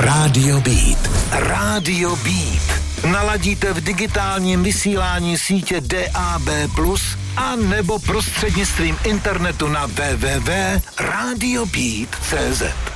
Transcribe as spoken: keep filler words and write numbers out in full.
Rádio Beat. Rádio Beat. Naladíte v digitálním vysílání sítě D A B plus, a nebo prostřednictvím internetu na w w w tečka radio beat tečka c z.